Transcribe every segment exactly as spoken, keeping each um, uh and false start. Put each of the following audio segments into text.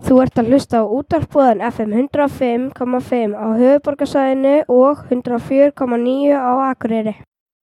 Þú ert að hlusta á útvarpsboðan F M hundrað og fimm komma fimm á höfuðborgarsvæðinu og hundrað og fjögur komma níu á Akureyri.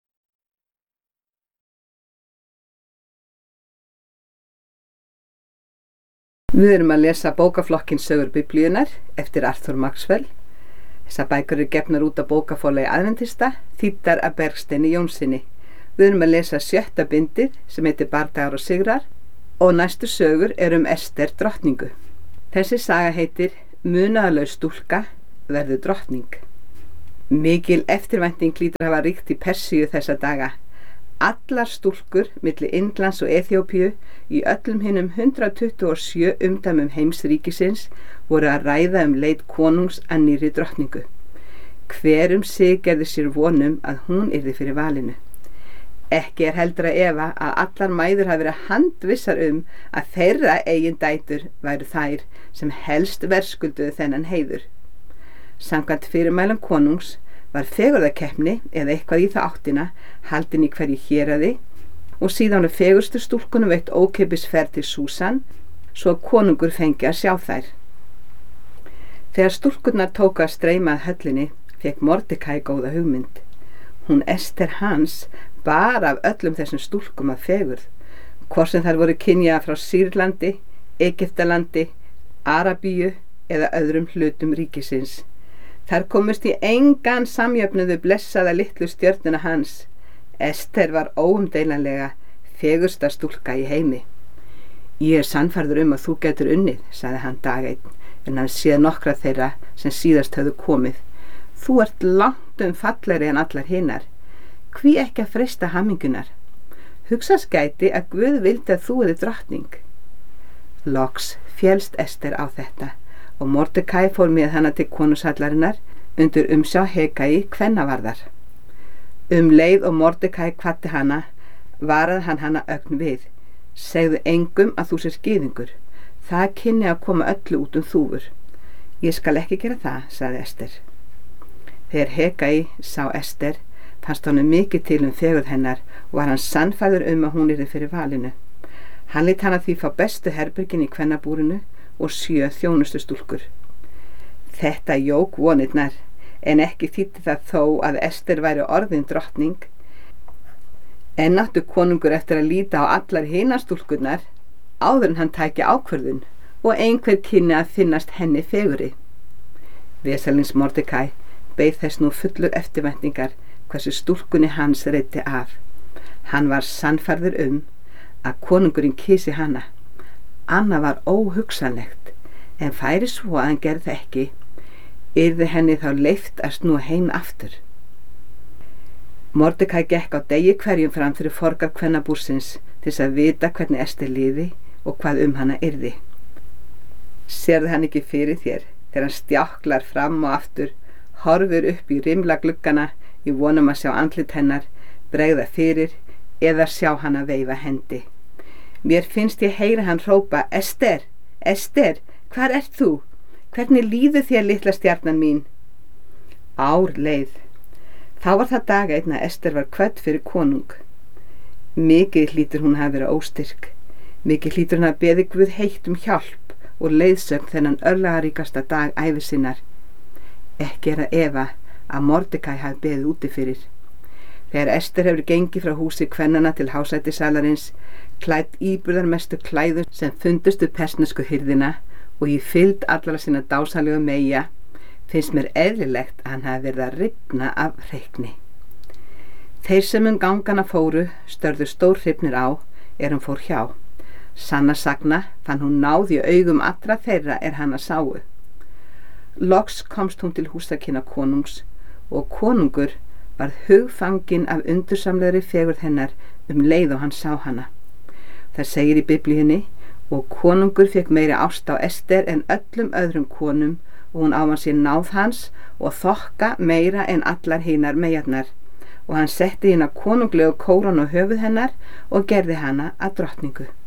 Við erum að lesa bókaflokkinn Sögur Biblíunnar eftir Arthur Maxwell. Þessar bækur eru gefnar út af bókaforlagi Aðventista, þýddar af Bergsteini Jónssyni. Við erum að lesa sjötta bindið sem heitir Bardagar og sigrar og næstu sögur er um Ester drottningu. Þessi saga heitir Munaðarlaus stúlka verður drottning. Mikil eftirvænting hlýtur að hafa ríkt í Persíu þessa daga. Allar stúlkur milli Indlands og Eþíópíu í öllum hinum hundrað tuttugu og sjö umdæmum heimsríkisins voru að ræða um leit konungs að nýrri drottningu. Hver um sig gerði sér vonum að hún yrði fyrir valinu. Ekki er heldur að efa að allar mæður hafi verið handvissar um að þeirra eigin dætur væru þær sem helst verðskulduðu þennan heiður. Samkvæmt fyrirmælum konungs var fegurðarkeppni eða eitthvað í það áttina haldin í hverju héraði og síðan er fegurstu stúlkunum veitt ókeypis ferð til Súsan svo að konungur fengi að sjá þær. Þegar stúlkurnar tóku að streyma að höllinni fekk Mordekæ góða hugmynd. Hún Ester hans bar af öllum þessum stúlkum að fegurð, hvort sem þær voru kynjaðar frá Sýrlandi, Egyptalandi, Arabíu eða öðrum hlutum ríkisins. Þær komust í engan samjöfnuðu blessaða litlu stjörnuna hans. Ester var óumdeilanlega fegursta stúlka í heimi. Ég er sannfærður um að þú getur unnið, sagði hann dag einn, en hann séð nokkra þeirra sem síðast höfðu komið. Þú ert langt um fallegri en allar hinar. Hví ekki að freista hammingunar? Hugsast gæti að Guð vildi að þú yrðir drottning. Loks féllst Ester á þetta og Mordekæ fór með hana til konungshallarinnar undir umsjá Hegai kvennavarðar. Um leið og Mordekæ kvaddi hana, varað hann hana ögn við. Segðu engum að þú sér gyðingur. Það kynni að koma öllu út um þúfur. Ég skal ekki gera það, sagði Ester. Þegar Hegai sá Ester, fannst honum mikið til um fegurð hennar og var hann sannfærður um að hún yrði fyrir valinu. Hann lét hana því fá bestu herbergin í kvennabúrinu og sjö þjónustu stúlkur. Þetta jók vonirnar, en ekki þýddi það þó að Ester væri orðin drottning. En áttu konungur eftir að líta á allar hinar stúlkurnar áður en hann tæki ákvörðun og einhver kynni að finnast henni fegurri. Vesalings Mordekæ beið þess nú fullur eftirvæntingar hversu stúlkunni hans reiddi af. Hann var sannfærður um að konungurinn kysi hana. Annað var óhugsanlegt, en færi svo að hann gerði ekki, yrði henni þá leyft að snúa heim aftur. Mordekæ gekk á degi hverjum fram fyrir forgar kvennabúrsins til þess að vita hvernig Ester liði og hvað um hana yrði. Sérðu hann ekki fyrir þér þegar hann stjáklar fram og aftur, horfir upp í rimla gluggana í vonum að sjá andlit hennar, bregða fyrir eða sjá hana veifa hendi. Mér finnst ég heyra hann hrópa, Ester, Ester, hvar ert þú? Hvernig líður þér litla stjarnan mín? Ár leið. Þá var það dag einn að Ester var kvödd fyrir konung. Mikið hlýtur hún hafa verið óstyrk. Mikið hlýtur hún hafa beðið Guð heitt um hjálp og leiðsögn þennan örlagaríkasta dag ævi sinnar. Ekki er að efa að Mordekæ hafi beðið úti fyrir. Þegar Ester hefur gengið frá húsi kvennana til hásætisalarins, klædd íburðarmestu klæður sem fundust við persnesku hirðina og í fylgd allara sinna dásalegu meyja, finnst mér eðlilegt að hann hafi verið að rifna af hreykni. Þeir sem um gangana fóru störðu stór hrifnir á er hún fór hjá. Sanna sagna fann hún náð í augum allra þeirra er hana sáu. Loks komst hún til húsakynna konungs og konungur varð hugfanginn af undursamlegri fegurð hennar um leið og hann sá hana. Það segir í Biblíunni, og konungur fekk meiri ást á Ester en öllum öðrum konum og hún ávann sér náð hans og þokka meira en allar hinar meyjarnar og hann setti hina konunglegu kóran á höfuð hennar og gerði hana að drottningu.